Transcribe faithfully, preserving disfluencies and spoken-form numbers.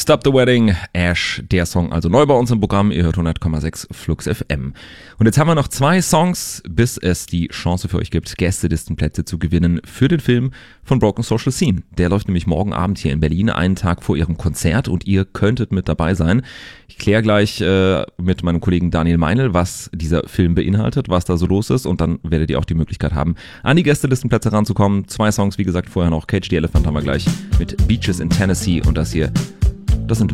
Stop the Wedding, Ash, der Song also neu bei uns im Programm. Ihr hört hundert Komma sechs Flux F M. Und jetzt haben wir noch zwei Songs, bis es die Chance für euch gibt, Gästelistenplätze zu gewinnen für den Film von Broken Social Scene. Der läuft nämlich morgen Abend hier in Berlin, einen Tag vor ihrem Konzert, und ihr könntet mit dabei sein. Ich kläre gleich äh, mit meinem Kollegen Daniel Meinl, was dieser Film beinhaltet, was da so los ist, und dann werdet ihr auch die Möglichkeit haben, an die Gästelistenplätze ranzukommen. Zwei Songs, wie gesagt, vorher noch Cage the Elephant haben wir gleich mit Beaches in Tennessee und das hier